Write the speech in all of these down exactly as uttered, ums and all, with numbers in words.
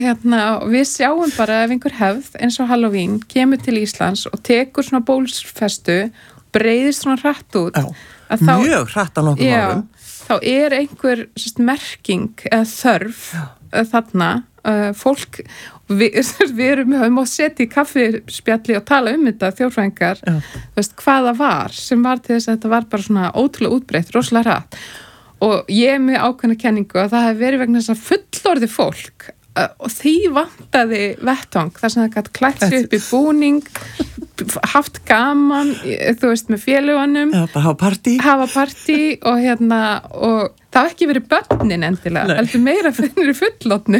hérna, við sjáum bara ef einhver hefð eins og Halloween kemur til Íslands og tekur svona bólsfestu, breiðist svona hratt út. Já, þá, mjög hratt á nokkuð árum. Þá er einhver sérst, merking eða þörf já. Þarna, uh, fólk, við, við erum við höfum að setja í kaffispjalli og tala um þetta þjóðfræðingar, veist, hvaða var sem var til þess að þetta var bara svona ótrúlega útbreitt, rosalega hratt. Og ég er með ákveðna kenningu að það hefur verið vegna þess að fullorðið fólk uh, og því vantaði vettvang þar sem það gæti klætt sig upp í búning, haft gaman, þú veist, með félagunum. Já, bara hafa partí. Hafa partí og hérna, og það hef ekki verið börnin endilega, heldur meira fyrir fullorðnu.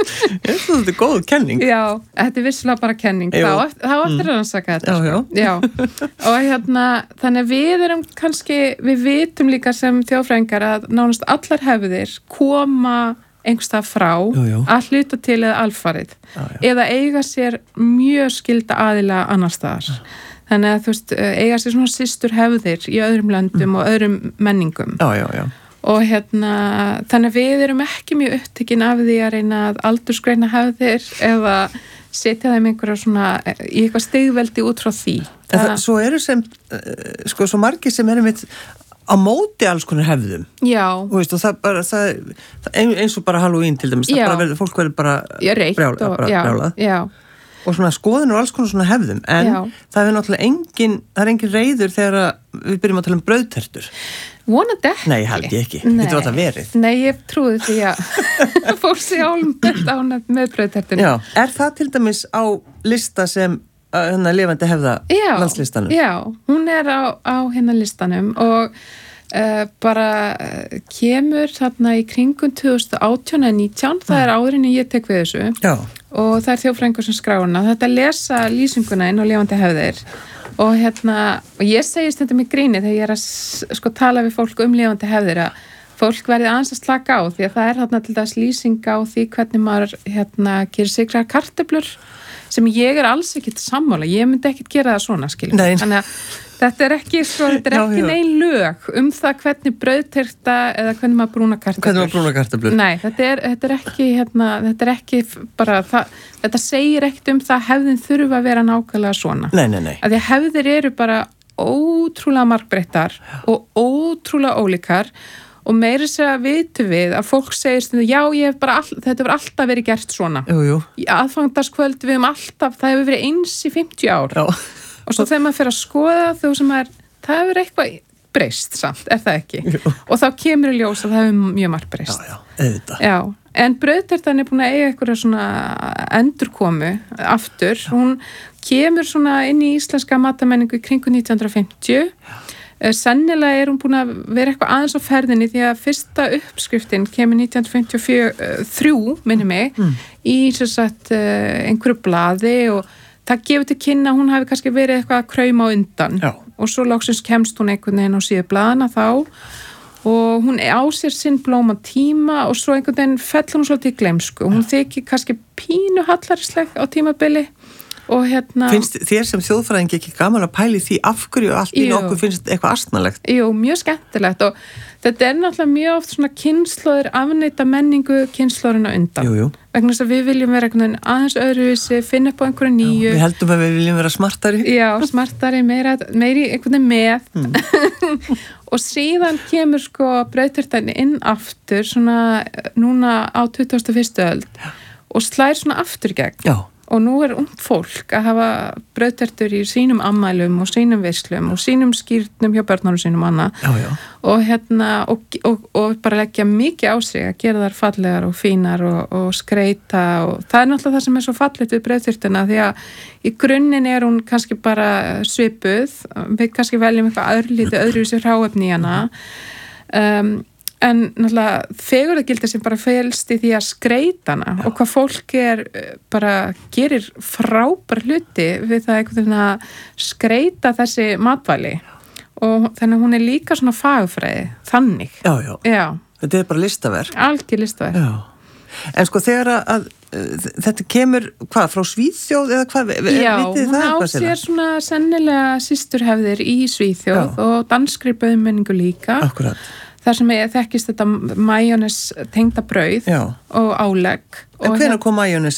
Þetta er góð kenning. Já, þetta er vissulega bara kenning. Þá eftir að rannsaka þetta. Já, sko. já. já. Og hérna, þannig að við erum kannski, við vitum líka sem þjóðfræðingar að nánast allar hefðir koma einhverstað frá jú, jú. Að hluta til eða alfarið já, já. Eða eiga sér mjög skylda aðila annar staðar. Já. Þannig að þú veist, eiga sér svona systur hefðir í öðrum löndum mm. og öðrum menningum. Já, já, já. Og hérna, þannig að við erum ekki mjög upptekin af því að reyna að aldursgreina hefðir eða setja þeim einhverja svona í eitthvað stigveldi út frá því. En það, svo eru sem, sko, svo margir sem eru mitt á móti alls konar hefðum. Já. Og, veist, og það bara, það, eins og bara Halloween til dæmis, það bara verður, fólk verður bara brjálað. Bara já, brjálað. Já. Og svona skoðun og alls konar svona hefðum, en já. Það er náttúrulega engin, það er engin reiður þegar við byrjum að tala um brauðtertur. Vonandi ekki. Nei, held ég ekki. Þetta var það verið. Nei, ég trúi því að fólk sé álmett ánætt með brauðtertunum. Já, er það til dæmis á lista sem hérna lifandi hefða já, landslistanum? Já, hún er á, á hérna listanum og uh, bara uh, kemur þarna í kringum tvö þúsund og átján eða nítján, það er áðurinn ég tek við þessu. Já. Og það er þjóðfræðingur sem skrána. Þetta lesa lýsinguna inn á lifandi hefðir og hérna, og ég segist þetta með gríni þegar ég er að sko tala við fólk um lifandi hefðir að fólk verði aðeins að slaka á því að það er þarna til dæs lýsing á því hvernig maður hérna gerir sigraðar kartöflur sem ég er alls ekkert sammála, ég myndi ekkert gera það svona, skiljum. Þannig að þetta er ekki, svo, þetta er já, ekki já. Nein lög um það hvernig brauðterta eða hvernig maður brúna kartöflur. Hvernig maður brúna kartöflur. Nei, þetta er, þetta er ekki, hérna, þetta er ekki bara, það, þetta segir ekkert um það hefðin þurfa að vera nákvæmlega svona. Nei, nei, nei. Að því hefðir eru bara ótrúlega margbreyttar og ótrúlega ólíkar og meira sér að vitu við að fólk segir stundu, já, ég hef bara all, þetta hefur alltaf verið gert svona. Jú, jú. Í aðfangadagskvöld við hefum alltaf, það hefur verið eins í fimmtíu ár. Já. Og svo þegar maður fer að skoða þú sem er, það hefur eitthvað breyst samt, er það ekki? Jú. Og þá kemur í ljós að það hefur mjög margt breyst. Já, já, auðvitað. Já, en brauðtertan er búin að eiga eitthvað svona endurkomu aftur. Hún kemur svona inn í íslenska matamenningu í kringu nítján hundruð og fimmtíu. Já. Sennilega er hún búin að vera eitthvað aðeins á ferðinni því að fyrsta uppskriftin kemur nítján hundruð fimmtíu og þrjú, minni mig, mm. í svo sagt einhverju blaði og það gefur til kynna að hún hafi kannski verið eitthvað að krauma á undan. Já. Og svo loksins kemst hún einhvern veginn á síðu blaðana þá og hún á sér sinn blóma tíma og svo einhvern veginn fellur hún svolítið í gleymsku. Hún þykir kannski pínu hallarisleg á tímabili. Og hérna... Finnst þér sem þjóðfræðingi ekki gaman að pæli því af hverju allt í nokkuð finnst eitthvað astnalegt? Jú, mjög skemmtilegt og þetta er náttúrulega mjög oft svona kynslóðir afneita menningu kynslóðurinn á undan. Jú, jú. Vegna þess að við viljum vera einhvern veginn aðeins öðruvísi, finna upp á einhverju nýju. Já, við heldum að við viljum vera smartari. Já, smartari, meira, meiri einhvern veginn með. Mm. Og síðan kemur sko brauðtertan inn aftur svona núna á tuttugasta og fyrstu öld Já. Og slær svona aftur gegn. Já. Og nú er ungt fólk að hafa brauðtertur í sínum ammælum og sínum veislum og sínum skýrnum hjá börnunum sínum annað. Já, já. Og hérna, og, og, og bara leggja mikið á sig að gera þær fallegar og fínar og, og skreita og það er náttúrulega það sem er svo fallegt við brauðtertuna því að í grunninn er hún kannski bara svipuð, við kannski veljum eitthvað öðrlítið öðru sér hráefni í hana. Um, En náttúrulega fegurðargildi sem bara felst í því að skreita hana Já. Og hvað fólk er bara gerir frábær hluti við það einhvern veginn að skreita þessi matvæli og þannig að hún er líka svona fagfræði, þannig. Já, já. Já. Þetta er bara listaverk. Algjör listaverk. Já. En sko þegar að þetta kemur, hvað, frá Svíþjóð eða hvað, Já, vitið hún það? á sér svona sennilega systurhefðir í Svíþjóð Já. Og danskri bauðmenningu líka. Akkurat. Þar sem ég þekkist þetta majónes tengda brauð Já. Og álegg. En hvenær kom majónes